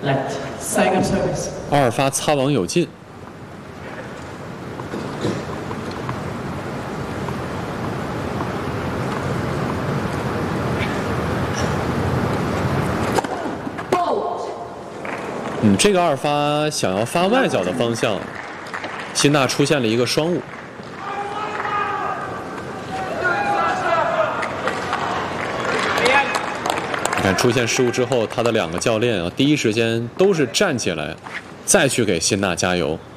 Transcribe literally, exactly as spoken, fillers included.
Left. Second service. 阿尔法擦网有进。 嗯，这个阿尔法想要发外角的方向，辛纳出现了一个双误。你看，出现失误之后，他的两个教练啊，第一时间都是站起来，再去给辛纳加油。